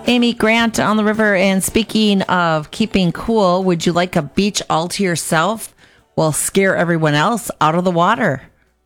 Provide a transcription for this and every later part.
Amy Grant on the river. And speaking of keeping cool, would you like a beach all to yourself? Well, scare everyone else out of the water.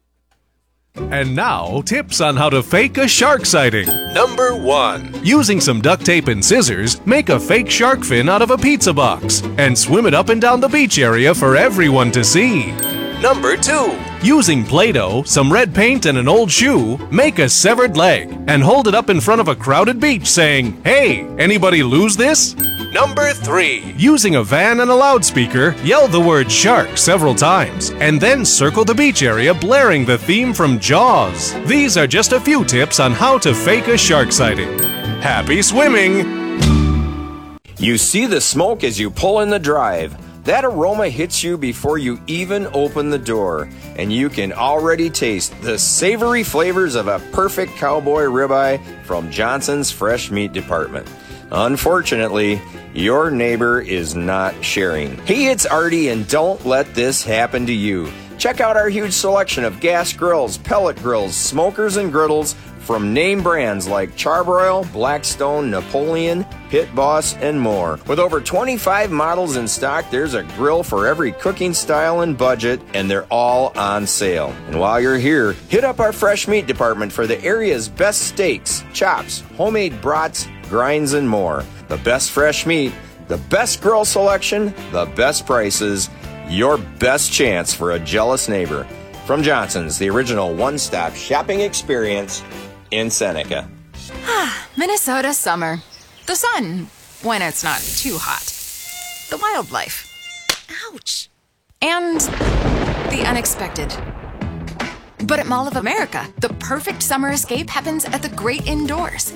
And now, tips on how to fake a shark sighting. Number 1. Using some duct tape and scissors, make a fake shark fin out of a pizza box and swim it up and down the beach area for everyone to see. Number 2. Using Play-Doh, some red paint, and an old shoe, make a severed leg and hold it up in front of a crowded beach saying, "Hey, anybody lose this?" Number 3. Using a van and a loudspeaker, yell the word shark several times and then circle the beach area blaring the theme from Jaws. These are just a few tips on how to fake a shark sighting. Happy swimming! You see the smoke as you pull in the drive. That aroma hits you before you even open the door, and you can already taste the savory flavors of a perfect cowboy ribeye from Johnson's Fresh Meat Department. Unfortunately, your neighbor is not sharing. Hey, it's Artie, and don't let this happen to you. Check out our huge selection of gas grills, pellet grills, smokers, and griddles from name brands like Charbroil, Blackstone, Napoleon, Pit Boss, and more. With over 25 models in stock, there's a grill for every cooking style and budget, and they're all on sale. And while you're here, hit up our fresh meat department for the area's best steaks, chops, homemade brats, grinds, and more. The best fresh meat, the best grill selection, the best prices, your best chance for a jealous neighbor. From Johnson's, the original one-stop shopping experience in Seneca. Minnesota summer. The sun, when it's not too hot. The wildlife. Ouch. And the unexpected. But at Mall of America, the perfect summer escape happens at the great indoors.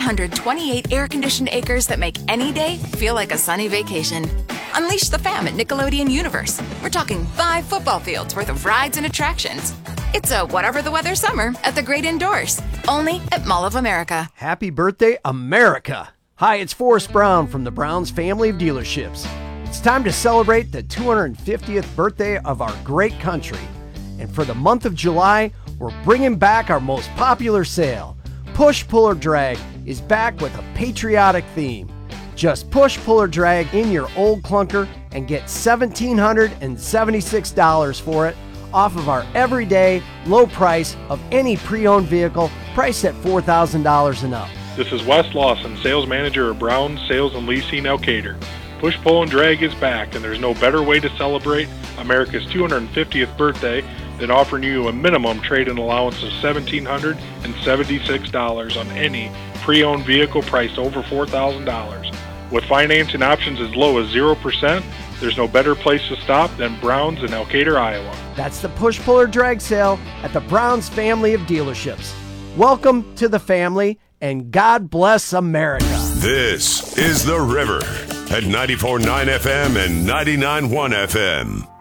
128 air-conditioned acres that make any day feel like a sunny vacation. Unleash the fam at Nickelodeon Universe. We're talking 5 football fields worth of rides and attractions. It's a whatever the weather summer at the great indoors. Only at Mall of America. Happy birthday, America! Hi, it's Forrest Brown from the Browns family of dealerships. It's time to celebrate the 250th birthday of our great country. And for the month of July, we're bringing back our most popular sale. Push, Pull, or Drag is back with a patriotic theme. Just push, pull, or drag in your old clunker and get $1,776 for it off of our everyday low price of any pre-owned vehicle priced at $4,000 and up. This is Wes Lawson, sales manager of Brown Sales and Leasing Elkader. Push, Pull, and Drag is back, and there's no better way to celebrate America's 250th birthday than offering you a minimum trade-in allowance of $1,776 on any pre-owned vehicle priced over $4,000. With financing options as low as 0%, there's no better place to stop than Browns in Elkader, Iowa. That's the Push, Pull, or Drag sale at the Browns family of dealerships. Welcome to the family, and God bless America. This is The River at 94.9 FM and 99.1 FM.